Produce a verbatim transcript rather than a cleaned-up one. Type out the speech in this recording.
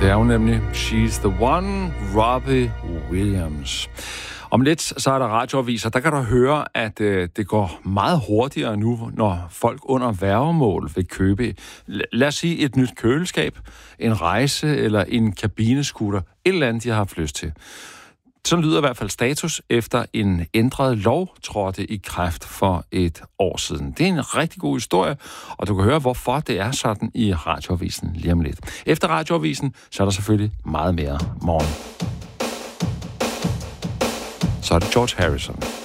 Det er hun nemlig. She's the one, Robbie Williams. Om lidt, så er der radioaviser. Der kan du høre, at øh, det går meget hurtigere nu, når folk under værgemål vil købe, lad os sige, et nyt køleskab, en rejse eller en kabinescooter. Et eller andet, de har haft lyst til. Sådan lyder i hvert fald status efter en ændret lov trådte i kraft for et år siden. Det er en rigtig god historie, og du kan høre, hvorfor det er sådan i radioavisen lige om lidt. Efter radioavisen, så er der selvfølgelig meget mere morgen. Så er det George Harrison.